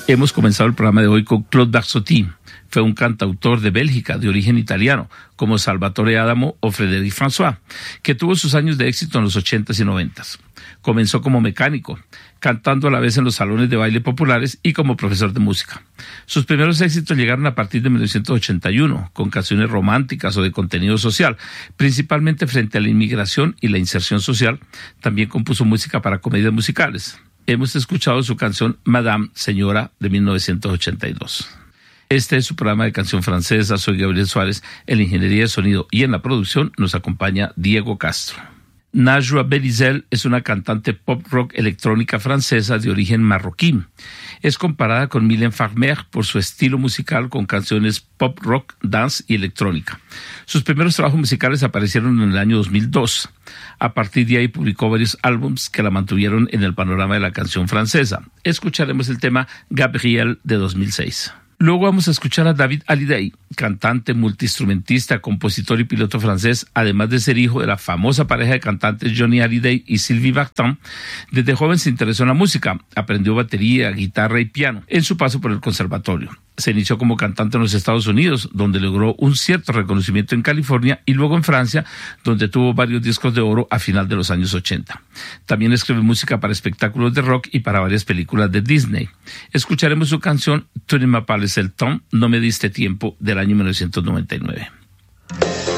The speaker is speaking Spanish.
Hemos comenzado el programa de hoy con Claude Barzotti. Fue un cantautor de Bélgica de origen italiano, como Salvatore Adamo o Frédéric François, que tuvo sus años de éxito en los 80s y 90s. Comenzó como mecánico, cantando a la vez en los salones de baile populares y como profesor de música. Sus primeros éxitos llegaron a partir de 1981, con canciones románticas o de contenido social, principalmente frente a la inmigración y la inserción social. También compuso música para comedias musicales. Hemos escuchado su canción Madame, Señora, de 1982. Este es su programa de canción francesa. Soy Gabriel Suárez. En la ingeniería de sonido y en la producción nos acompaña Diego Castro. Najwa Belizel es una cantante pop rock electrónica francesa de origen marroquí. Es comparada con Mylène Farmer por su estilo musical con canciones pop rock, dance y electrónica. Sus primeros trabajos musicales aparecieron en el año 2002. A partir de ahí publicó varios álbumes que la mantuvieron en el panorama de la canción francesa. Escucharemos el tema Gabrielle de 2006. Luego vamos a escuchar a David Hallyday, cantante, multiinstrumentista, compositor y piloto francés, además de ser hijo de la famosa pareja de cantantes Johnny Hallyday y Sylvie Vartan. Desde joven se interesó en la música, aprendió batería, guitarra y piano en su paso por el conservatorio. Se inició como cantante en los Estados Unidos, donde logró un cierto reconocimiento en California, y luego en Francia, donde tuvo varios discos de oro a final de los años 80. También escribe música para espectáculos de rock y para varias películas de Disney. Escucharemos su canción Tu ne m'as pas laissé le temps, No me diste tiempo, del año 1999.